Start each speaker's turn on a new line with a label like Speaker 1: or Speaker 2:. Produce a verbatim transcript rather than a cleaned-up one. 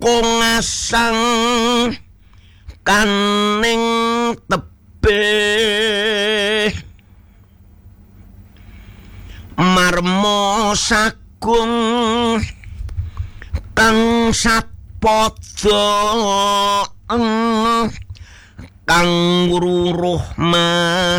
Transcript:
Speaker 1: ngasang kaning tebih marmo sagung kang satpada kang ruruh